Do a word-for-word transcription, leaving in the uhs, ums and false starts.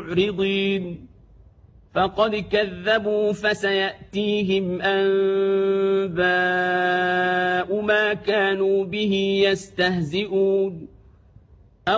معرضين فقد كذبوا فسيأتيهم أنباء ما كانوا به يستهزئون